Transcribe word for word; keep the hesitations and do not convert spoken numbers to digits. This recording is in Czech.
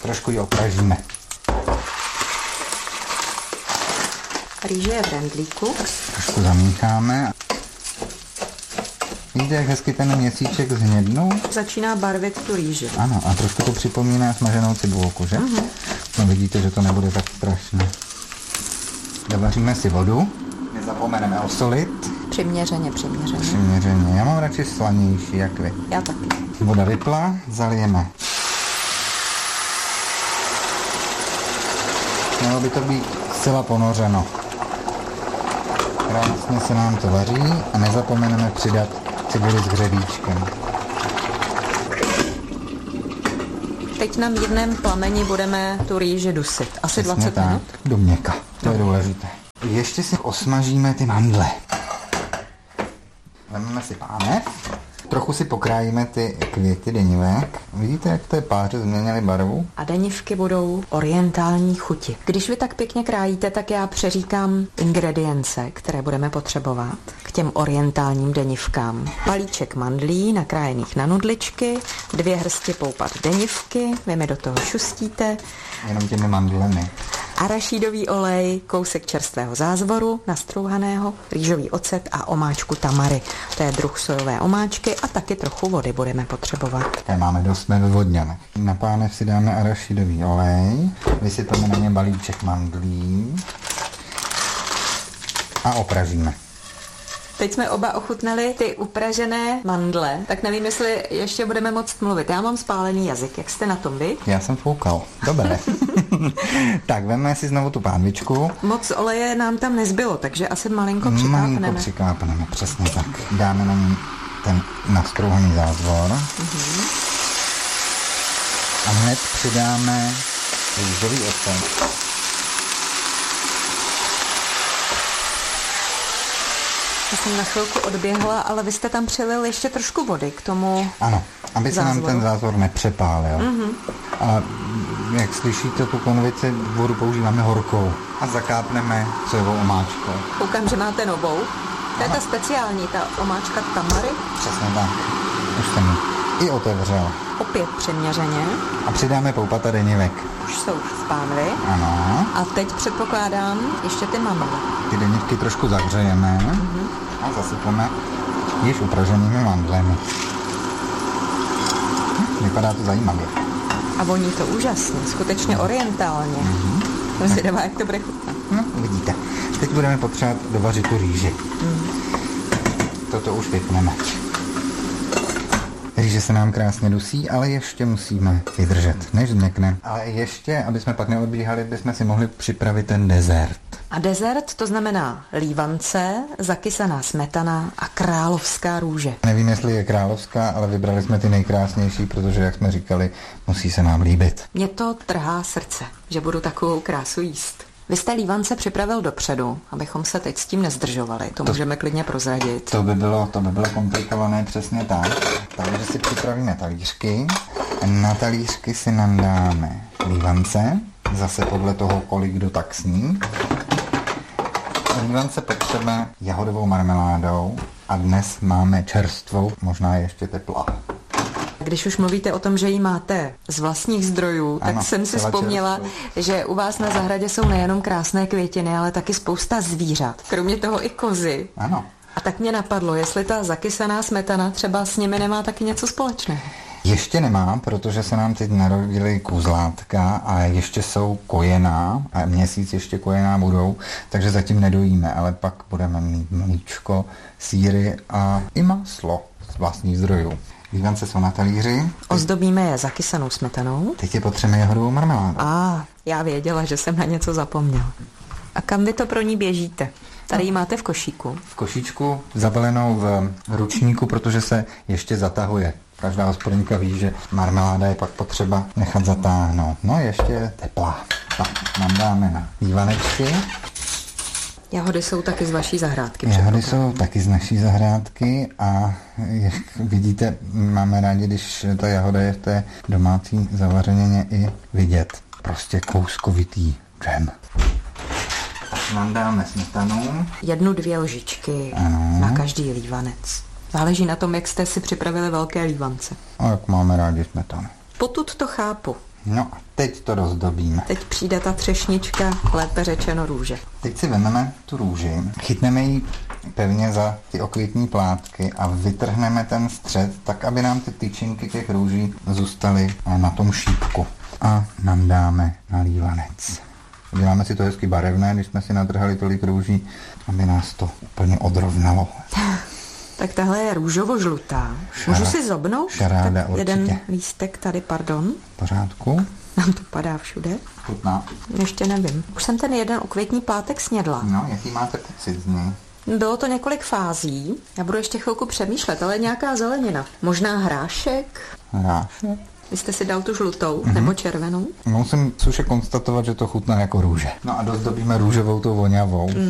Trošku ji opražíme. Rýže je v rendlíku. Trošku zamícháme. Vidíte, jak hezky ten měsíček zhnědnul? Začíná barvit tu rýži. Ano, a trošku to připomíná smaženou cibulku, že? Uh-huh. No vidíte, že to nebude tak strašné. Dovaříme si vodu. Nezapomeneme osolit. Přiměřeně, přiměřeně. Přiměřeně. Já mám radši slanější, jak vy. Já taky. Voda vypla, zalijeme. Mělo by to být zcela ponořeno. Krásně se nám to vaří a nezapomeneme přidat cibuli s hřebíčkem. Teď na mírném plameni budeme tu rýži dusit. Asi Přesně dvacet tak, minut? do měka. To je důležité. Ještě si osmažíme ty mandle. Vezmeme si pánev. Trochu si pokrájíme ty květy denivek. Vidíte, jak to je páře změnily barvu? A denivky budou orientální chuti. Když vy tak pěkně krájíte, tak já přeříkám ingredience, které budeme potřebovat k těm orientálním denivkám. Balíček mandlí nakrájených na nudličky, dvě hrsti poupat denivky, vy mi do toho šustíte. Jenom těmi mandlemi. Arašídový olej, kousek čerstvého zázvoru, nastrouhaného, rýžový ocet a omáčku tamary. To je druh sojové omáčky a taky trochu vody budeme potřebovat. Tady máme dost vyvodňané. Na pánev si dáme arašídový olej, vysypeme na ně balíček mandlí a opražíme. Teď jsme oba ochutnali ty upražené mandle, tak nevím, jestli ještě budeme moct mluvit. Já mám spálený jazyk, jak jste na tom vy? Já jsem foukal. Dobré. Tak, vezmeme si znovu tu pánvičku. Moc oleje nám tam nezbylo, takže asi malinko přikápneme. Malinko přikápneme, přesně tak. Dáme na ní ten nastrouhaný zázvor. Uh-huh. A hned přidáme rýžový ocet. Já jsem na chvilku odběhla, ale vy jste tam přilil ještě trošku vody k tomu. Ano, aby zázvoru. Se nám ten zázvor nepřepálil. Mm-hmm. A jak slyšíte, tu konvici vodu používáme horkou. A zakápneme sojovou omáčkou. Koukám, že máte novou. To je ta speciální, ta omáčka tamary. Přesně tak. Už jsem ji i otevřel. Opět přiměřeně. A přidáme poupata denivek. Už jsou v pánvi. Ano. A teď předpokládám ještě ty mandle. Ty denivky trošku zahřejeme mm-hmm. a zasypeme již upraženými mandlemi. Hm, vypadá to zajímavě. A voní to úžasně, skutečně orientálně. Mm-hmm. To si dává, jak to bude chutnat. No, uvidíte. Teď budeme potřebovat dovařit tu rýži. Mm. Toto už vypneme. Rýže se nám krásně dusí, ale ještě musíme vydržet, než změkne. Ale ještě, aby jsme pak neodbíhali, bychom si mohli připravit ten dezert. A dezert to znamená lívance, zakysaná smetana a královská růže. Nevím, jestli je královská, ale vybrali jsme ty nejkrásnější, protože, jak jsme říkali, musí se nám líbit. Mě to trhá srdce, že budu takovou krásu jíst. Vy jste lívance připravil dopředu, abychom se teď s tím nezdržovali. To, to můžeme klidně prozradit. To by bylo, to by bylo komplikované, přesně tak. Takže si připravíme talířky. Na talířky si nandáme lívance, zase podle toho, kolik kdo tak sní. Lívance potřebujeme jahodovou marmeládou a dnes máme čerstvou, možná ještě teplá. Když už mluvíte o tom, že ji máte z vlastních zdrojů, tak ano, jsem si vzpomněla, čerstvou. Že u vás na zahradě jsou nejenom krásné květiny, ale taky spousta zvířat. Kromě toho i kozy. Ano. A tak mě napadlo, jestli ta zakysaná smetana třeba s nimi nemá taky něco společného. Ještě nemá, protože se nám teď narodily kůzlátka a ještě jsou kojená a měsíc ještě kojená budou, takže zatím nedojíme, ale pak budeme mít mlíčko, sýry a i maslo z vlastních zdrojů. Lívance jsou na talíři. Ozdobíme je zakysanou smetanou. Teď je potřebujeme jahodovou marmeládu. A já věděla, že jsem na něco zapomněl. A kam vy to pro ní běžíte? Tady ji máte v košíku. V košíčku zabalenou v ručníku, protože se ještě zatahuje. Každá hospodyňka ví, že marmeláda je pak potřeba nechat zatáhnout. No ještě je teplá. Tak, nám dáme na lívanečky. Jahody jsou taky z vaší zahrádky. Jahody jsou taky z naší zahrádky a jak vidíte, máme rádi, když ta jahoda je v té domácí zavařenině i vidět. Prostě kouskovitý džem. Nám dáme smetanu. Jednu, dvě lžičky ano. Na každý lívanec. Záleží na tom, jak jste si připravili velké lívance. A jak máme rádi smetanu. Potud to chápu. No a teď to rozdobíme. Teď přijde ta třešnička, lépe řečeno růže. Teď si vezmeme tu růži, chytneme ji pevně za ty okvětní plátky a vytrhneme ten střed, tak aby nám ty tyčinky těch růží zůstaly na tom šípku. A nandáme na lívanec. Děláme si to hezky barevné, když jsme si natrhali tolik růží, aby nás to úplně odrovnalo. Tak tahle je růžovo-žlutá. Šara, Můžu si zobnout? Šaráda, tak určitě. jeden lístek tady, pardon. V pořádku. Nám to padá všude. Chutná. Ještě nevím. Už jsem ten jeden okvětní plátek snědla. No, jaký máte pocit z něj? Bylo to několik fází. Já budu ještě chvilku přemýšlet, ale nějaká zelenina. Možná hrášek? Hrášek? Vy jste si dal tu žlutou Mm-hmm. nebo červenou? Musím sluše konstatovat, že to chutná jako růže. No a dozdobíme růžovou tou voňavou.